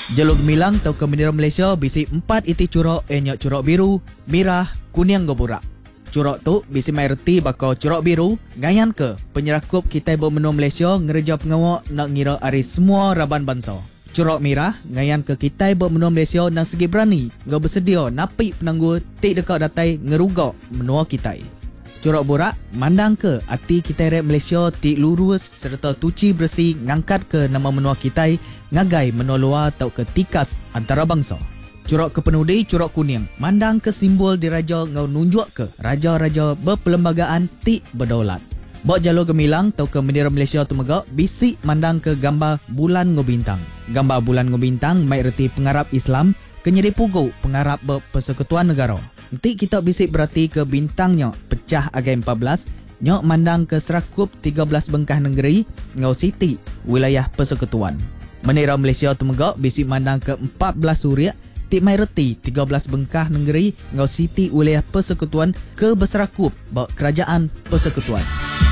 Jalur gemilang tau ke bendera Malaysia bisi 4 iti curok nyok curok biru, merah, kuning go burak. Curok tu bisi mai reti bakal curok biru ngayan ke penyerakup kita bermenua Malaysia ngereja pengawak nak ngira ari semua raban bangsa. Curok merah ngayan ke kita bermenua Malaysia nang segi berani ngau bersedia napi penangguh tik dekat datai ngerugak menua kita. Curok burak mandang ke hati kita rep Malaysia tik lurus serta tuci bersih ngangkat ke nama menua kita ngagai menua luar atau ke tikas antara bangsa. Curok kepenudi curok kuning mandang ke simbol diraja ngau nunjuk ke raja-raja berperlembagaan tik berdaulat. Bok jalur gemilang atau ke bendera Malaysia tu megak bisik mandang ke gambar bulan ngobintang. Gambar bulan ngobintang mai reti pengarap Islam kenyeri pugu pengarap berpersekutuan negara. Nanti kita bisik berarti ke bintangnya pecah agai 14 nyok mandang ke serakup 13 bengkah negeri ngau siti wilayah persekutuan. Bendera Malaysia tu megak bisik mandang ke 14 suria tik mai reti 13 bengkah negeri ngau siti wilayah persekutuan ke berserakup bak kerajaan persekutuan.